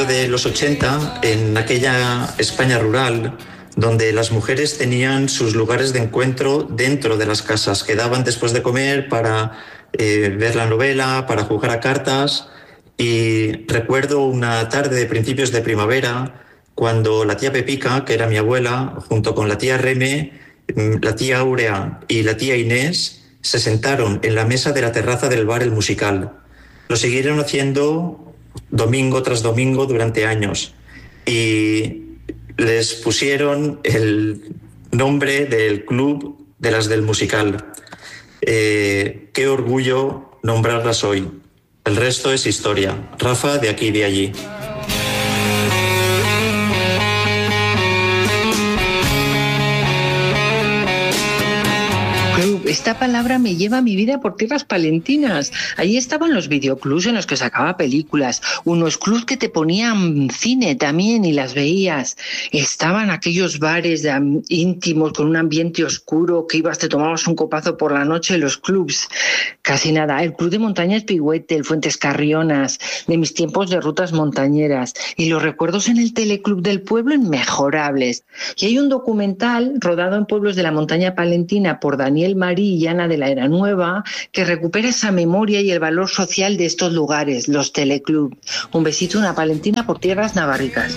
De los 80, en aquella España rural, donde las mujeres tenían sus lugares de encuentro dentro de las casas, quedaban después de comer para ver la novela, para jugar a cartas. Y recuerdo una tarde de principios de primavera, cuando la tía Pepica, que era mi abuela, junto con la tía Reme, la tía Aurea y la tía Inés, se sentaron en la mesa de la terraza del bar El Musical. Lo siguieron haciendo domingo tras domingo durante años y les pusieron el nombre del club de las del Musical. Qué orgullo nombrarlas hoy. El resto es historia. Rafa, de aquí y de allí. Esta palabra me lleva a mi vida por tierras palentinas. Allí estaban los videoclubs en los que sacaba películas, unos clubs que te ponían cine también y las veías. Estaban aquellos bares íntimos con un ambiente oscuro que ibas, te tomabas un copazo por la noche en los clubs. Casi nada. El club de montaña Espigüete, el Fuentes Carrionas, de mis tiempos de rutas montañeras. Y los recuerdos en el teleclub del pueblo inmejorables. Y hay un documental rodado en pueblos de la montaña palentina por Daniel Marí y Ana de la Era Nueva, que recupera esa memoria y el valor social de estos lugares, los teleclub. Un besito, una palentina por tierras navarricas.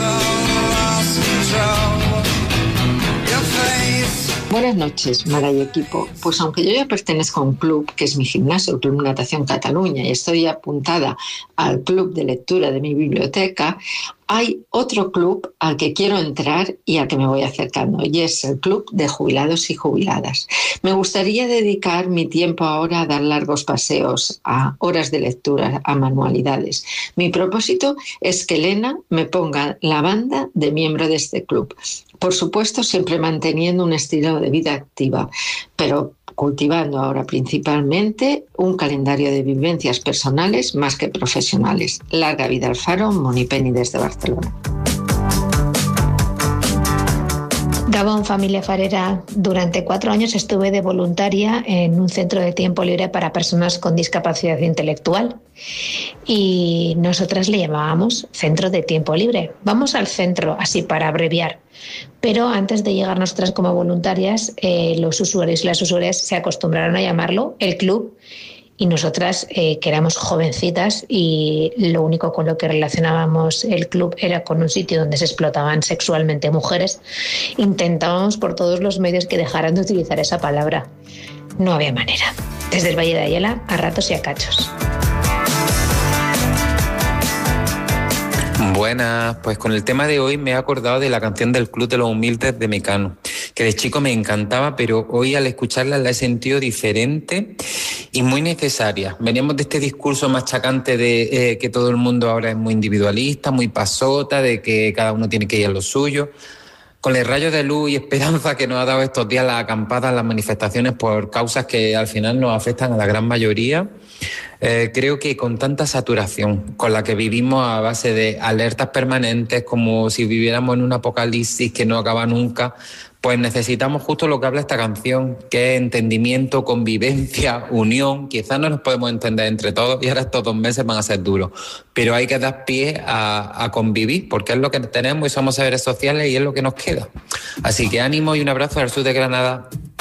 Buenas noches, Mara y equipo. Pues aunque yo ya pertenezco a un club, que es mi gimnasio, el Club Natación Cataluña, y estoy apuntada al club de lectura de mi biblioteca, hay otro club al que quiero entrar y al que me voy acercando, y es el Club de Jubilados y Jubiladas. Me gustaría dedicar mi tiempo ahora a dar largos paseos, a horas de lectura, a manualidades. Mi propósito es que Elena me ponga la banda de miembro de este club. Por supuesto, siempre manteniendo un estilo de vida activa, pero cultivando ahora principalmente un calendario de vivencias personales más que profesionales. Larga vida al faro, Moni Penny desde Barcelona. Gabón, familia farera. Durante 4 años estuve de voluntaria en un centro de tiempo libre para personas con discapacidad intelectual y nosotras le llamábamos centro de tiempo libre. Vamos al centro, así para abreviar. Pero antes de llegar nosotras como voluntarias, los usuarios y las usuarias se acostumbraron a llamarlo el club. Y nosotras, que éramos jovencitas y lo único con lo que relacionábamos el club era con un sitio donde se explotaban sexualmente mujeres, intentábamos por todos los medios que dejaran de utilizar esa palabra. No había manera. Desde el Valle de Ayala a ratos y a cachos. Buenas, pues con el tema de hoy me he acordado de la canción del Club de los Humildes de Mecano, que de chico me encantaba, pero hoy al escucharla la he sentido diferente y muy necesaria. Veníamos de este discurso machacante de que todo el mundo ahora es muy individualista, muy pasota, de que cada uno tiene que ir a lo suyo. Con el rayo de luz y esperanza que nos ha dado estos días las acampadas, las manifestaciones por causas que al final nos afectan a la gran mayoría, creo que con tanta saturación con la que vivimos a base de alertas permanentes, como si viviéramos en un apocalipsis que no acaba nunca, pues necesitamos justo lo que habla esta canción, que es entendimiento, convivencia, unión. Quizás no nos podemos entender entre todos y ahora estos 2 meses van a ser duros, pero hay que dar pie a convivir, porque es lo que tenemos y somos seres sociales y es lo que nos queda. Así que ánimo y un abrazo al sur de Granada.